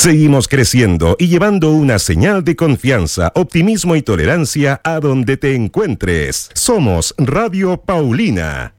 Seguimos creciendo y llevando una señal de confianza, optimismo y tolerancia a donde te encuentres. Somos Radio Paulina.